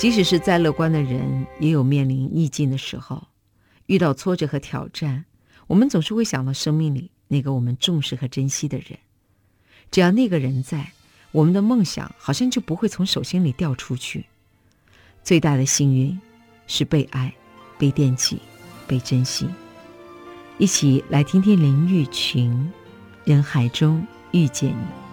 即使是再乐观的人，也有面临逆境的时候。遇到挫折和挑战，我们总是会想到生命里那个我们重视和珍惜的人。只要那个人在，我们的梦想好像就不会从手心里掉出去。最大的幸运是被爱、被惦记、被珍惜。一起来听听林玉群《人海中遇见你》。